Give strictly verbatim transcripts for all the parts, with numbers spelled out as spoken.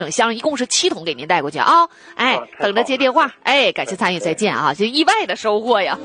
整箱一共是七桶给您带过去啊！哎，等着接电话。哎，感谢参与，再见啊！就意外的收获呀。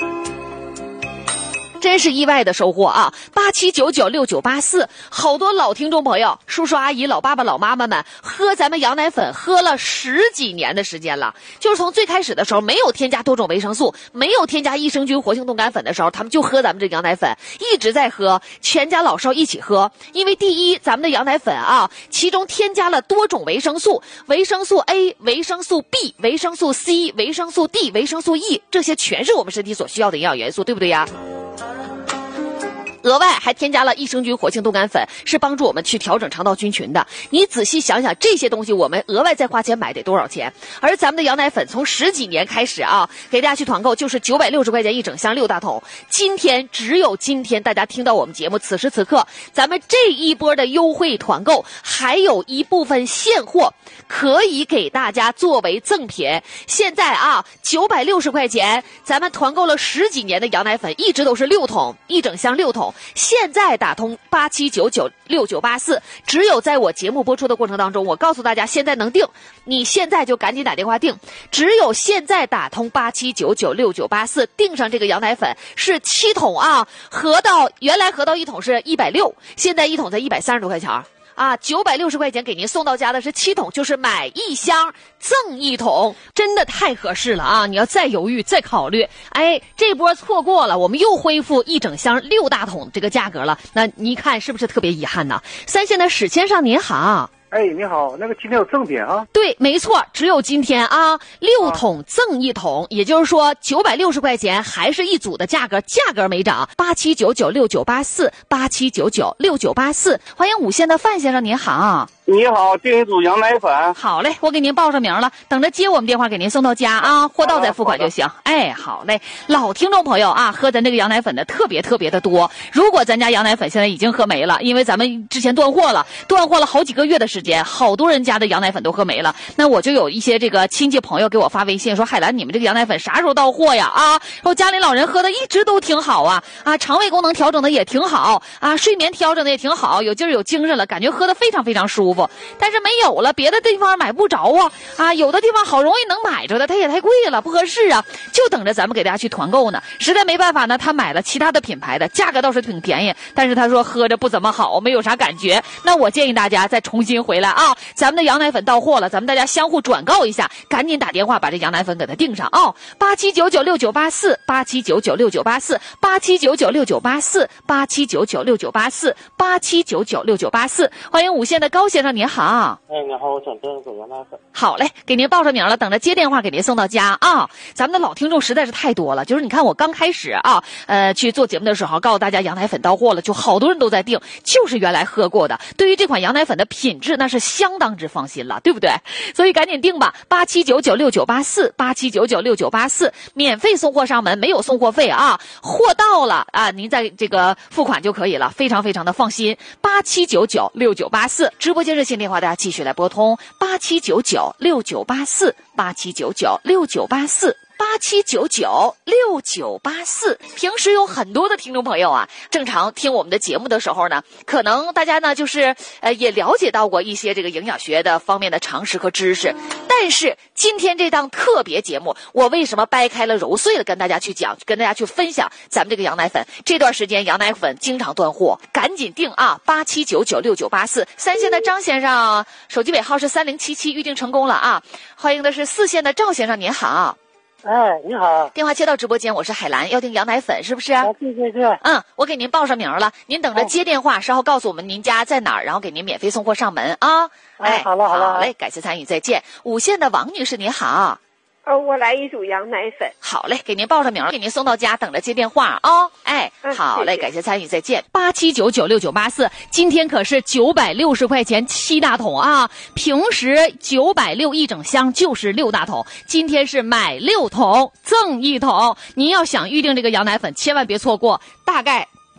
真是意外的收获啊！八七九九六九八四，好多老听众朋友、叔叔阿姨、老爸爸、老妈妈们喝咱们羊奶粉喝了十几年的时间了。就是从最开始的时候没有添加多种维生素、没有添加益生菌活性冻干粉的时候，他们就喝咱们这羊奶粉，一直在喝，全家老少一起喝。因为第一，咱们的羊奶粉啊，其中添加了多种维生素，维生素 A、维生素 B、维生素 C、维生素 D、维生素 E， 这些全是我们身体所需要的营养元素，对不对呀？额外还添加了益生菌活性冻干粉，是帮助我们去调整肠道菌群的。你仔细想想，这些东西我们额外再花钱买得多少钱？而咱们的羊奶粉从十几年开始啊，给大家去团购就是九百六十块钱一整箱六大桶。今天只有今天大家听到我们节目，此时此刻咱们这一波的优惠团购还有一部分现货可以给大家作为赠品。现在啊，九百六十块钱，咱们团购了十几年的羊奶粉，一直都是六桶，一整箱六桶。现在打通八七九九六九八四，只有在我节目播出的过程当中，我告诉大家现在能订，你现在就赶紧打电话订。只有现在打通八七九九六九八四，订上这个羊奶粉是七桶啊，合到原来合到一桶是一百六，现在一桶才一百三十多块钱。啊，九百六十块钱给您送到家的是七桶，就是买一箱赠一桶，真的太合适了啊！你要再犹豫再考虑，哎，这波错过了，我们又恢复一整箱六大桶这个价格了，那你看是不是特别遗憾呢？三线的史先生您好。 哎，你好，那个今天有赠品啊？ 对，没错，只有今天啊，六桶赠一桶，啊、也就是说九百六十块钱还是一组的价格，价格没涨。八七九九六九八四，八七九九六九八四，欢迎五线的范先生，您好。 你好，订一组羊奶粉。 好嘞，我给您报上名了，等着接我们电话给您送到家啊，货到再付款就行。哎，好嘞，老听众朋友啊，喝咱这个羊奶粉的特别特别的多。如果咱家羊奶粉现在已经喝没了，因为咱们之前断货了，断货了好几个月的时间，好多人家的羊奶粉都喝没了。那我就有一些这个亲戚朋友给我发微信说，海兰，你们这个羊奶粉啥时候到货呀？啊，说家里老人喝的一直都挺好啊，啊，肠胃功能调整的也挺好啊，睡眠调整的也挺好，有劲儿有精神了，感觉喝的非常非常舒服。但是没有了，别的地方买不着啊啊！有的地方好容易能买着的，它也太贵了，不合适啊，就等着咱们给大家去团购呢。实在没办法呢，他买了其他的品牌的，价格倒是挺便宜，但是他说喝着不怎么好，没有啥感觉。那我建议大家再重新回来啊，咱们的羊奶粉到货了，咱们大家相互转告一下，赶紧打电话把这羊奶粉给它订上啊！八七九九六九八四，八七九九六九八四，八七九九六九八四，八七九九六九八四，八七九九六九八四，欢迎五线的高先生，您好。 哎，你好，我想订一组羊奶粉。 好嘞，给您报上名了，等着接电话给您送到家啊！咱们的老听众实在是太多了，就是你看我刚开始啊，呃，去做节目的时候，告诉大家羊奶粉到货了，就好多人都在订，就是原来喝过的。对于这款羊奶粉的品质，那是相当之放心了，对不对？所以赶紧订吧，八七九九六九八四，八七九九六九八四，免费送货上门，没有送货费啊，货到了啊，您在这个付款就可以了，非常非常的放心。八七九九六九八四，直播间热线电话大家继续来拨通八七九九六九八四，八七九九六九八四。八七九九六九八四，平时有很多的听众朋友啊，正常听我们的节目的时候呢，可能大家呢就是呃也了解到过一些这个营养学的方面的常识和知识，但是今天这档特别节目，我为什么掰开了揉碎了跟大家去讲，跟大家去分享咱们这个羊奶粉？这段时间羊奶粉经常断货，赶紧订啊！八七九九六九八四，三线的张先生手机尾号是三零七七，预定成功了啊！欢迎的是四线的赵先生，您好。 哎，你好， 电话接到直播间，我是海兰，要订羊奶粉是不是？ 啊，对对对， 嗯，我给您报上名了，您等着接电话，稍后告诉我们您家在哪儿，然后给您免费送货上门啊。 哎，好了好了， 好嘞，感谢参与，再见。五线的王女士您好。 呃，我来一组羊奶粉。 好嘞，给您报上名了，给您送到家，等着接电话啊、哦。哎，好嘞， 谢谢感谢参与，再见。八七九九六九八四，今天可是九百六十块钱七大桶啊，平时九百六一整箱就是六大桶，今天是买六桶赠一桶。您要想预定这个羊奶粉，千万别错过，大概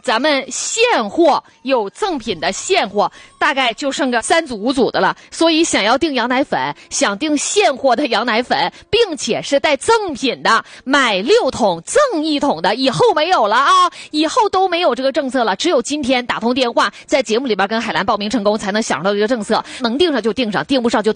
咱们现货有赠品的现货大概就剩个三组五组的了，所以想要订羊奶粉，想订现货的羊奶粉，并且是带赠品的，买六桶赠一桶的，以后没有了啊，以后都没有这个政策了，只有今天打通电话在节目里边跟海兰报名成功才能享受到这个政策，能订上就订上，订不上就